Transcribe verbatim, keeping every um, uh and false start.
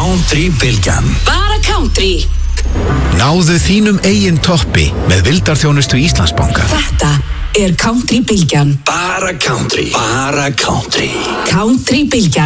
Country Bylgjan. Bara country. Náðu þínum eigin toppi með vildarþjónustu Íslandsbanka. Þetta er Country Bylgjan. Bara country. Bara country. Country Bylgjan.